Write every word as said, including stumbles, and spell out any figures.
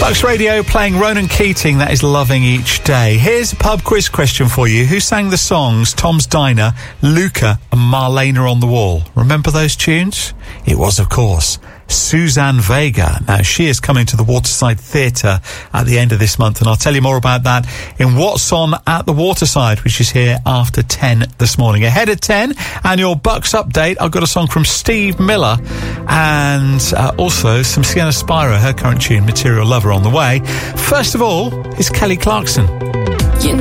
Bucks Radio playing Ronan Keating, that is Loving Each Day. Here's a pub quiz question for you. Who sang the songs Tom's Diner, Luca and Marlena on the Wall? Remember those tunes? It was, of course, Suzanne Vega. Now, she is coming to the Waterside Theatre at the end of this month, and I'll tell you more about that in What's On at the Waterside, which is here after ten this morning. Ahead of ten, and your Bucks update, I've got a song from Steve Miller and uh, also some Sienna Spiro, her current tune, Material Lover, on the way. First of all, is Kelly Clarkson.